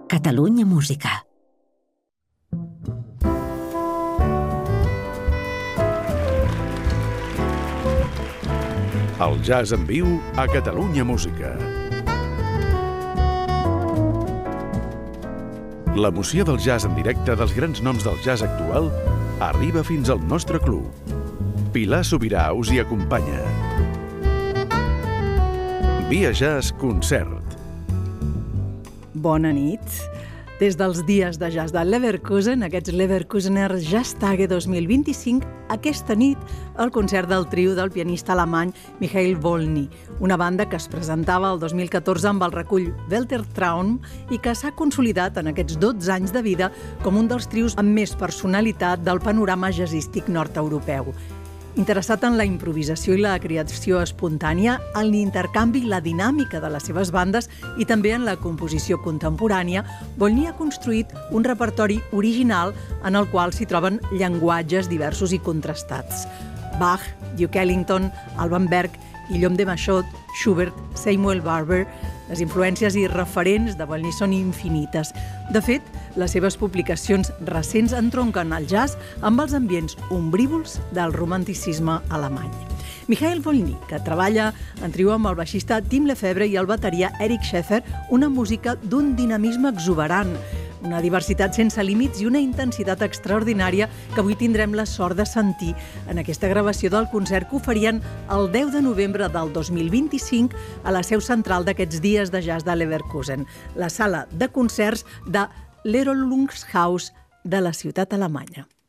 Catalunya Música. El jazz en viu a Catalunya Música. L'emoció del jazz en directe dels grans noms del jazz actual arriba fins al nostre club. Pilar Sobirà us hi acompanya. Via Jazz Concert. Bona nit. Des dels dies de jazz de Leverkusen, aquests Leverkusener Jazztage 2025, aquesta nit el concert del trio del pianista alemany Michael Volny, una banda que es presentava el 2014 amb el recull Weltertraum i que s'ha consolidat en aquests 12 anys de vida com un dels trios amb més personalitat del panorama jazzístic nord-europeu. Interessat en la improvisació i la creació espontània, en l'intercanvi i la dinàmica de les seves bandes i també en la composició contemporània, Volny ha construït un repertori original en el qual s'hi troben llenguatges diversos i contrastats. Bach, Duke Ellington, Alban Berg, Guillaume de Machaut, Schubert, Samuel Barber. Les influències i referents de Volny són infinites. De fet, les seves publicacions recents entronquen el jazz amb els ambients ombrívols del romanticisme alemany. Michael Volny, que treballa en trio amb el baixista Tim Lefebvre i el bateria Eric Scheffer, una música d'un dinamisme exuberant, una diversitat sense límits i una intensitat extraordinària que avui tindrem la sort de sentir en aquesta gravació del concert que oferien el 10 de novembre del 2025 a la seu central d'aquests dies de jazz de Leverkusen, la sala de concerts de l'Erolungshaus de la ciutat alemanya.